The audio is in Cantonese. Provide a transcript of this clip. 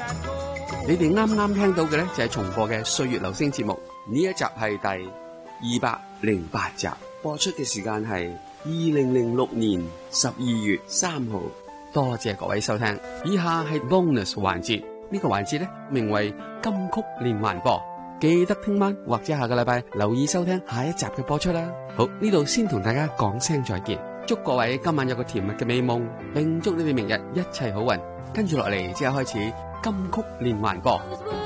你哋啱啱聽到嘅呢，就係重播嘅《歲月留聲》節目，呢一集係第208集，播出嘅時間係2006年12月3號。多謝各位收聽，以下係 bonus 環節，呢個環節呢，名為金曲連環播，記得聽晚或者下個禮拜留意收聽下一集嘅播出啦。好，呢度先同大家講聲再見，祝各位今晚有個甜蜜嘅美夢，並祝你哋明日一切好運。跟住落嚟即刻開始金曲連環播。